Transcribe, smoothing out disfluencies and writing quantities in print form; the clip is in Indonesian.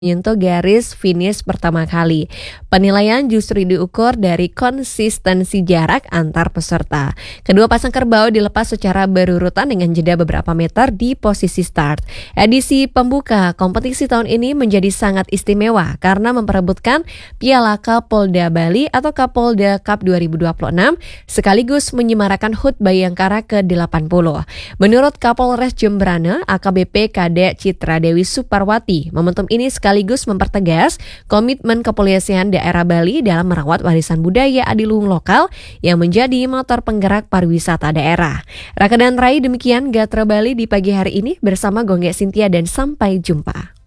menyentuh garis finish pertama kali. Penilaian justru diukur dari konsistensi jarak antar peserta. Kedua pasang kerbau dilepas secara berurutan dengan jeda beberapa meter di posisi start. Edisi pembuka kompetisi tahun ini menjadi sangat istimewa karena memperebutkan Piala Kapolda Bali atau Kapolda Cup 2026 sekaligus menyemarakan HUT Bayangkara ke-80. Menurut Kapolres Jembrana, AKBP Kadek Citra Dewi Suparwati, momentum ini sekaligus mempertegas komitmen kepolisian daerah Bali dalam merawat warisan budaya adiluhung lokal yang menjadi motor penggerak pariwisata daerah. Raka dan Rai, demikian Gatra Bali di pagi hari ini bersama Gongge Sintia dan sampai jumpa.